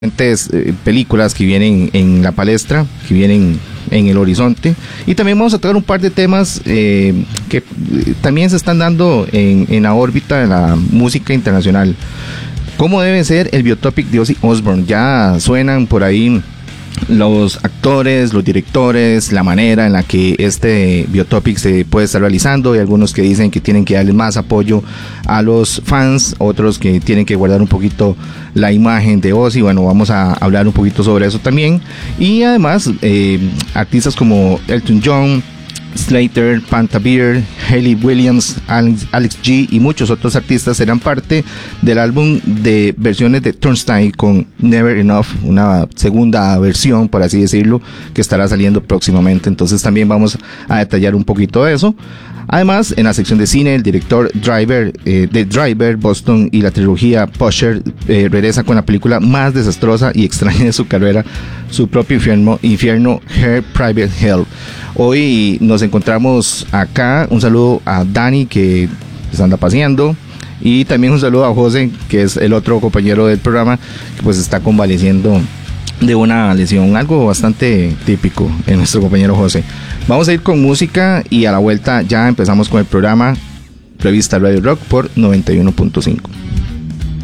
películas que vienen en la palestra, que vienen en el horizonte, y también vamos a tocar un par de temas que también se están dando en la órbita de la música internacional. ¿Cómo debe ser el biotopic de Ozzy Osbourne? Ya suenan por ahí los actores, los directores, la manera en la que este biotopic se puede estar realizando. Hay algunos que dicen que tienen que darle más apoyo a los fans, otros que tienen que guardar un poquito la imagen de Ozzy. Bueno, vamos a hablar un poquito sobre eso también. Y además artistas como Elton John, Slater, Panta Beer, Hayley Williams, Alex G y muchos otros artistas serán parte del álbum de versiones de Turnstile con Never Enough, una segunda versión, por así decirlo, que estará saliendo próximamente. Entonces también vamos a detallar un poquito de eso. Además, en la sección de cine, el director de Driver, Boston y la trilogía Pusher regresa con la película más desastrosa y extraña de su carrera, su propio infierno, Her Private Hell. Hoy nos encontramos acá. Un saludo a Dani, que se anda paseando, y también un saludo a José, que es el otro compañero del programa, que pues está convaleciendo de una lesión, algo bastante típico en nuestro compañero José. Vamos a ir con música y a la vuelta ya empezamos con el programa Revista Radio Rock por 91.5.